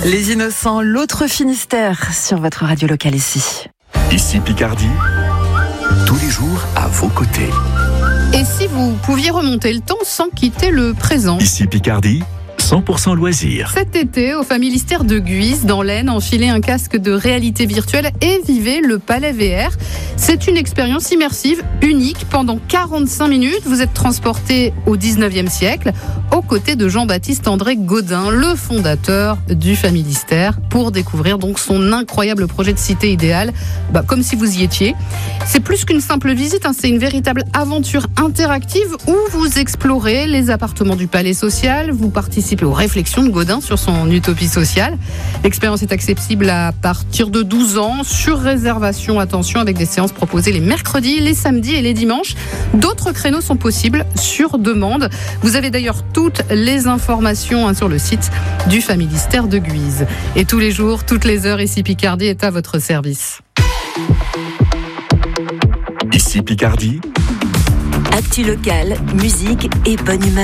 Les Innocents, l'autre Finistère sur votre radio locale ici. Ici Picardie, tous les jours à vos côtés. Et si vous pouviez remonter le temps sans quitter le présent ? Ici Picardie, 100% loisirs. Cet été, au Familistère de Guise, dans l'Aisne, enfilez un casque de réalité virtuelle et vivez le Palais VR. C'est une expérience immersive, unique. Pendant 45 minutes, vous êtes transporté au 19e siècle, aux côtés de Jean-Baptiste André Gaudin, le fondateur du Familistère, pour découvrir donc son incroyable projet de cité idéale, comme si vous y étiez. C'est plus qu'une simple visite, c'est une véritable aventure interactive où vous explorez les appartements du Palais social, vous participez aux réflexions de Gaudin sur son utopie sociale. L'expérience est accessible à partir de 12 ans, sur réservation, attention, avec des séances proposées les mercredis, les samedis et les dimanches. D'autres créneaux sont possibles sur demande. Vous avez d'ailleurs toutes les informations sur le site du Familistère de Guise. Et tous les jours, toutes les heures, ici Picardie est à votre service. Ici Picardie, actu locale, musique et bonne humeur.